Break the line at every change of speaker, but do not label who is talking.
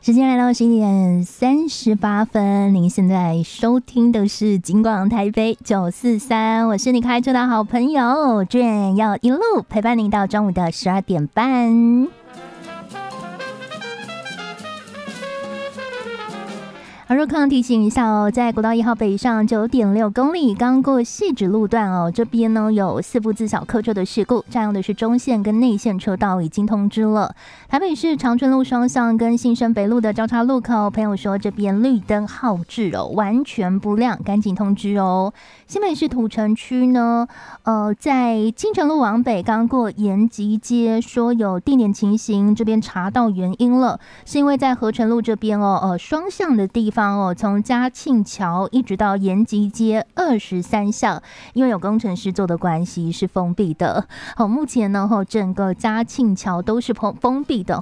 时间来到11:38，您现在收听的是警广台北943，我是你开车的好朋友Jane，要一路陪伴您到中午的12点半。路况提醒一下哦，在国道1号北上9.6公里，刚过汐止路段哦，这边呢有4部自小客车的事故，占用的是中线跟内线车道，已经通知了。台北市长春路双向跟新生北路的交叉路口，朋友说这边绿灯号志哦，完全不亮，赶紧通知哦。新北市土城区呢，在金城路往北刚过延吉街，说有地点情形，这边查到原因了，是因为在合成路这边哦，双向的地方。从嘉庆桥一直到延吉街23巷，因为有工程师做的关系是封闭的。目前呢，整个嘉庆桥都是封闭的。